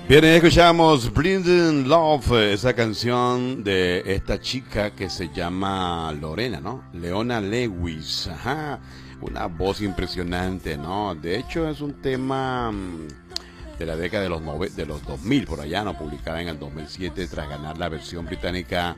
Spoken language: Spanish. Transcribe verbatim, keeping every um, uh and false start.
Bien, ahí escuchamos Blind Love, esa canción de esta chica que se llama Lorena, ¿no? Leona Lewis, ajá, una voz impresionante, ¿no? De hecho es un tema mm, de la década de los, nove- de los dos mil por allá, ¿no? Publicada en el dos mil siete tras ganar la versión británica